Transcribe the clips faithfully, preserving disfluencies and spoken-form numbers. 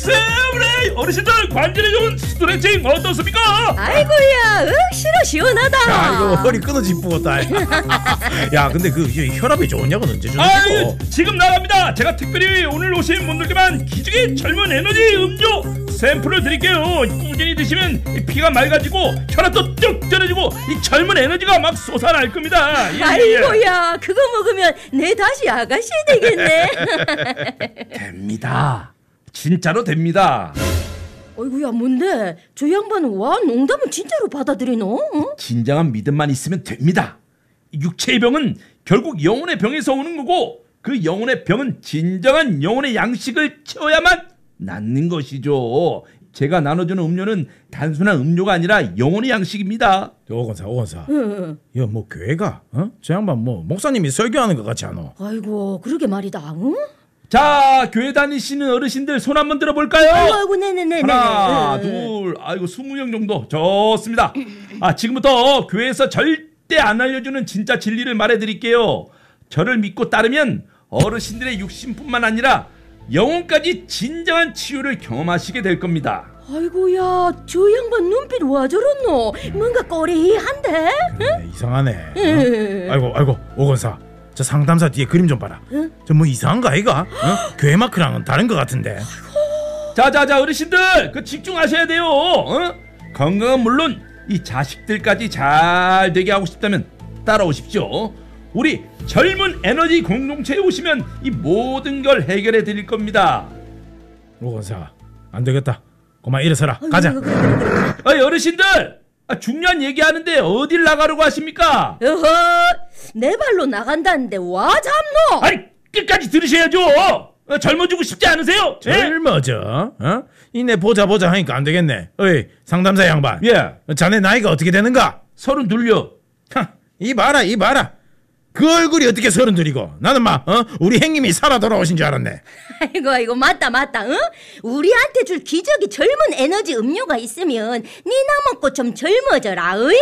엑스브레이 어르신들 관절에 좋은 스트레칭 어떻습니까? 아이고야, 억시로 시원하다. 야, 이거 허리 끊어지 뿌었다. 야, 근데 그 혈압이 좋은 약은 언제 주는 거고? 지금 나갑니다. 제가 특별히 오늘 오신 분들께만 기적의 젊은 에너지 음료 샘플을 드릴게요. 꾸준히 드시면 피가 맑아지고 혈압도 쭉 떨어지고 이 젊은 에너지가 막 솟아날 겁니다. 예, 아이고야, 예. 그거 먹으면 내 다시 아가씨 되겠네. 됩니다. 진짜로 됩니다. 어이구야, 뭔데? 저 양반은 와 농담을 진짜로 받아들이노? 응? 진정한 믿음만 있으면 됩니다. 육체의 병은 결국 영혼의 병에서 오는 거고 그 영혼의 병은 진정한 영혼의 양식을 채워야만 낫는 것이죠. 제가 나눠주는 음료는 단순한 음료가 아니라 영혼의 양식입니다. 오건사 오건사 응. 이거 뭐 교회가? 어? 저 양반 뭐 목사님이 설교하는 것 같지 않아? 아이고, 그러게 말이다. 응? 자, 교회 다니시는 어르신들 손 한번 들어볼까요? 아이고, 아이고, 네네네. 하나, 둘, 아이고, 스무 명 정도. 좋습니다. 아, 지금부터 교회에서 절대 안 알려주는 진짜 진리를 말해드릴게요. 저를 믿고 따르면 어르신들의 육신뿐만 아니라 영혼까지 진정한 치유를 경험하시게 될 겁니다. 아이고야, 저 양반 눈빛 와 저렇노? 뭔가 꼬리한데? 그래, 응? 이상하네. 어? 아이고, 아이고, 오건사. 저 상담사 뒤에 그림 좀 봐라. 응? 저 뭐 이상한 거 아이가? 어? 교회 마크랑은 다른 것 같은데. 자자자, 어르신들 그 집중하셔야 돼요. 어? 건강은 물론 이 자식들까지 잘 되게 하고 싶다면 따라오십시오. 우리 젊은 에너지 공동체에 오시면 이 모든 걸 해결해 드릴 겁니다. 오건사, 안 되겠다. 그만 일어서라. 가자. 어이, 어르신들, 아, 중요한 얘기하는데 어딜 나가려고 하십니까? 어허, 내 발로 나간다는데 와 잡노? 아니, 끝까지 들으셔야죠. 어, 젊어지고 싶지 않으세요? 젊어져? 어? 이내 보자 보자 하니까 안 되겠네. 어이, 상담사 양반. 예. 자네 나이가 어떻게 되는가? 서른 둘요. 이 봐라, 이 봐라. 그 얼굴이 어떻게 서른 둘이고 나는 막 어? 우리 형님이 살아 돌아오신 줄 알았네. 아이고 아이고, 맞다 맞다. 응? 우리한테 줄 기적이 젊은 에너지 음료가 있으면 니나 먹고 좀 젊어져라. 으이?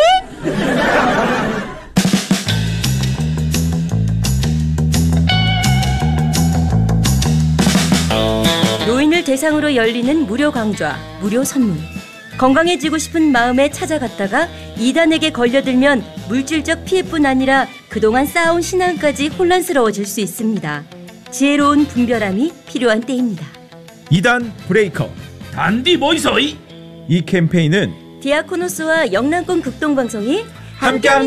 노인을 대상으로 열리는 무료 강좌, 무료 선물. 건강해지고 싶은 마음에 찾아갔다가 이단에게 걸려들면 물질적 피해뿐 아니라 그동안 쌓아온 신앙까지 혼란스러워질 수 있습니다. 지혜로운 분별함이 필요한 때입니다. 이단 브레이커. 단디 뭐 있어? 이, 이 캠페인은 디아코노스와 영남권 극동방송이 함께합니다.